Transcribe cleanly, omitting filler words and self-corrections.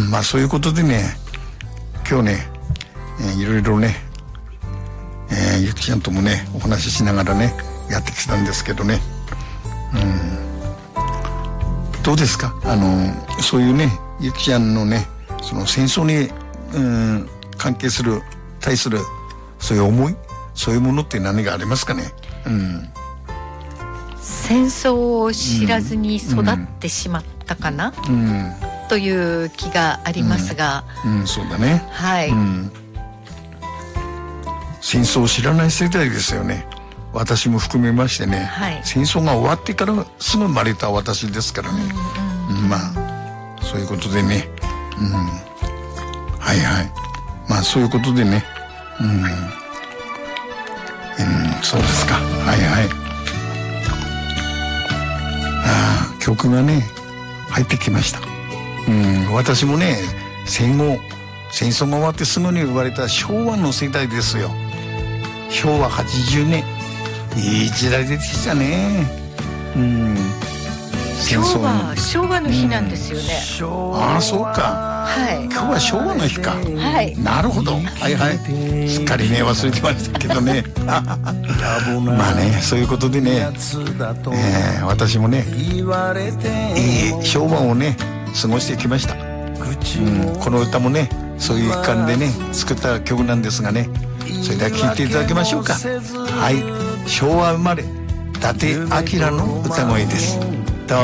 まあそういうことでね、今日ね、いろいろね、ゆきちゃんともねお話ししながらねやってきたんですけどね、どうですか、そういうねゆきちゃんのねその戦争に、関係する対するそういう思い、そういうものって何がありますかね。 戦争を知らずに育ってしまったかな、という気がありますが、 そうだね。 はい、 戦争を知らない世代ですよね。私も含めましてね、戦争が終わってからすぐ生まれた私ですからね。まあそういうことでね、はいはい、まあそういうことでね、そうですか、はいはい。曲がね入ってきました。私もね戦後戦争が終わってすぐに生まれた昭和の世代ですよ。昭和80年、いい時代出てきたね。 昭和の日なんですよね。 ああそうか、今日は昭和の日か。なるほど、はいはい、すっかりね忘れてましたけどねまあねそういうことでね、私もねいい昭和をね過ごしてきました。この歌もねそういう一環でね作った曲なんですがね、それでは聴いていただきましょうか。はい、昭和生まれ伊達明の歌声です。